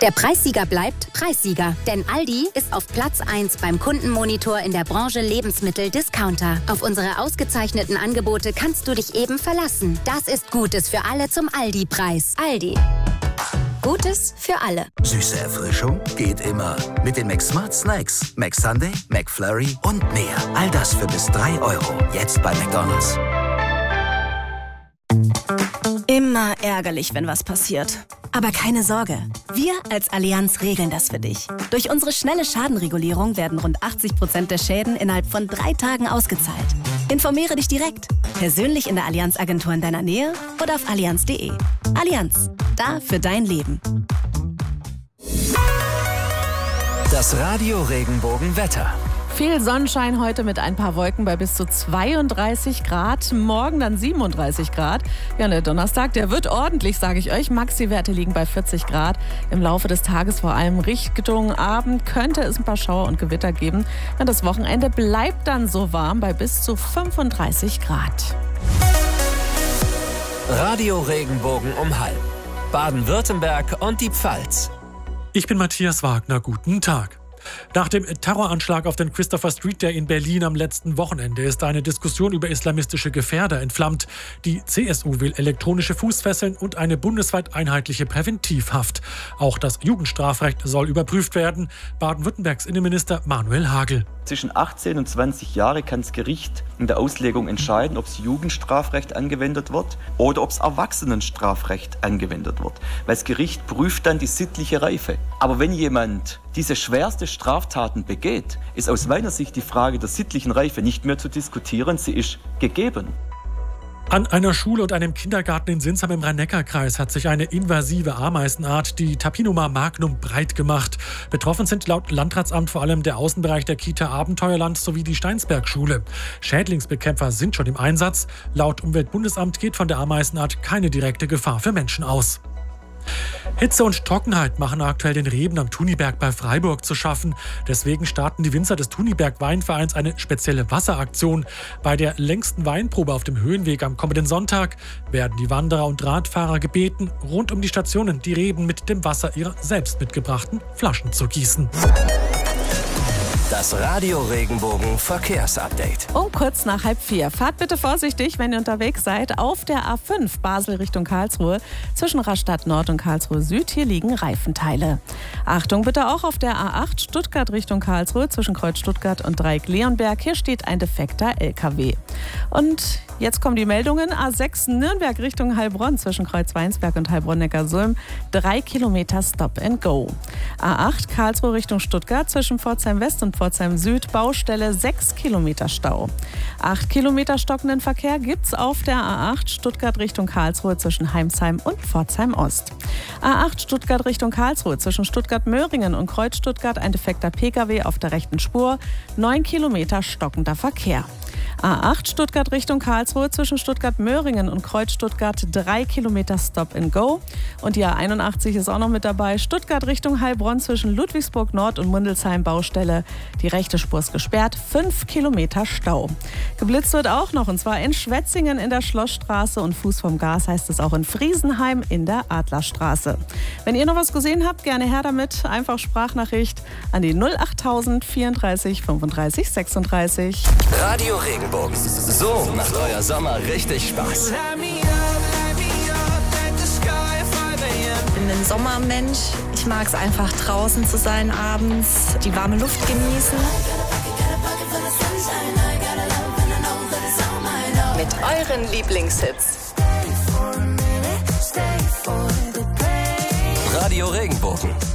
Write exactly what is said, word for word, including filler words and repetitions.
Der Preissieger bleibt Preissieger, denn Aldi ist auf Platz eins beim Kundenmonitor in der Branche Lebensmittel-Discounter. Auf unsere ausgezeichneten Angebote kannst du dich eben verlassen. Das ist Gutes für alle zum Aldi-Preis. Aldi. Gutes für alle. Süße Erfrischung geht immer. Mit den McSmart Snacks. McSunday, McFlurry und mehr. All das für bis drei Euro. Jetzt bei McDonald's. Immer ärgerlich, wenn was passiert. Aber keine Sorge, wir als Allianz regeln das für dich. Durch unsere schnelle Schadenregulierung werden rund achtzig Prozent der Schäden innerhalb von drei Tagen ausgezahlt. Informiere dich direkt, persönlich in der Allianz-Agentur in deiner Nähe oder auf allianz punkt de. Allianz, da für dein Leben. Das Radio Regenbogen-Wetter. Viel Sonnenschein heute mit ein paar Wolken bei bis zu zweiunddreißig Grad. Morgen dann siebenunddreißig Grad. Ja, und der Donnerstag, der wird ordentlich, sage ich euch. Maxi-Werte liegen bei vierzig Grad. Im Laufe des Tages, vor allem Richtung Abend, könnte es ein paar Schauer und Gewitter geben. Und das Wochenende bleibt dann so warm bei bis zu fünfunddreißig Grad. Radio Regenbogen um halb. Baden-Württemberg und die Pfalz. Ich bin Matthias Wagner. Guten Tag. Nach dem Terroranschlag auf den Christopher Street Day in Berlin am letzten Wochenende ist eine Diskussion über islamistische Gefährder entflammt. Die C S U will elektronische Fußfesseln und eine bundesweit einheitliche Präventivhaft. Auch das Jugendstrafrecht soll überprüft werden. Baden-Württembergs Innenminister Manuel Hagel. Zwischen achtzehn und zwanzig Jahre kann das Gericht in der Auslegung entscheiden, ob das Jugendstrafrecht angewendet wird oder ob das Erwachsenenstrafrecht angewendet wird. Weil das Gericht prüft dann die sittliche Reife. Aber wenn jemand diese schwerste Straftaten begeht, ist aus meiner Sicht die Frage der sittlichen Reife nicht mehr zu diskutieren, sie ist gegeben. An einer Schule und einem Kindergarten in Sinsheim im Rhein-Neckar-Kreis hat sich eine invasive Ameisenart, die Tapinoma magnum, breit gemacht. Betroffen sind laut Landratsamt vor allem der Außenbereich der Kita Abenteuerland sowie die Steinsberg-Schule. Schädlingsbekämpfer sind schon im Einsatz. Laut Umweltbundesamt geht von der Ameisenart keine direkte Gefahr für Menschen aus. Hitze und Trockenheit machen aktuell den Reben am Thuniberg bei Freiburg zu schaffen. Deswegen starten die Winzer des Thuniberg Weinvereins eine spezielle Wasseraktion. Bei der längsten Weinprobe auf dem Höhenweg am kommenden Sonntag werden die Wanderer und Radfahrer gebeten, rund um die Stationen die Reben mit dem Wasser ihrer selbst mitgebrachten Flaschen zu gießen. Das Radio Regenbogen Verkehrsupdate. Um kurz nach halb vier. Fahrt bitte vorsichtig, wenn ihr unterwegs seid. Auf der A fünf Basel Richtung Karlsruhe zwischen Rastatt Nord und Karlsruhe Süd. Hier liegen Reifenteile. Achtung bitte auch auf der A acht Stuttgart Richtung Karlsruhe zwischen Kreuz Stuttgart und Dreieck Leonberg. Hier steht ein defekter L K W. Und jetzt kommen die Meldungen. A sechs Nürnberg Richtung Heilbronn zwischen Kreuz Weinsberg und Heilbronn-Neckarsulm. Drei Kilometer Stop and Go. A acht Karlsruhe Richtung Stuttgart zwischen Pforzheim West und Pforzheim Süd, Baustelle sechs Kilometer Stau. acht Kilometer stockenden Verkehr gibt's auf der A acht Stuttgart Richtung Karlsruhe zwischen Heimsheim und Pforzheim Ost. A acht Stuttgart Richtung Karlsruhe zwischen Stuttgart-Möhringen und Kreuz Stuttgart ein defekter P K W auf der rechten Spur, neun Kilometer stockender Verkehr. A acht Stuttgart Richtung Karlsruhe zwischen Stuttgart-Möhringen und Kreuz Stuttgart drei Kilometer Stop and Go. Und die A einundachtzig ist auch noch mit dabei. Stuttgart Richtung Heilbronn zwischen Ludwigsburg Nord und Mundelsheim Baustelle. Die rechte Spur ist gesperrt, fünf Kilometer Stau. Geblitzt wird auch noch, und zwar in Schwetzingen in der Schlossstraße und Fuß vom Gas heißt es auch in Friesenheim in der Adlerstraße. Wenn ihr noch was gesehen habt, gerne her damit. Einfach Sprachnachricht an die null achttausend vierunddreißig fünfunddreißig sechsunddreißig. Radio Regenbogen. So macht euer Sommer richtig Spaß. Ich bin ein Sommermensch. Ich mag es einfach draußen zu sein abends, die warme Luft genießen. Mit euren Lieblingshits. Radio Regenbogen.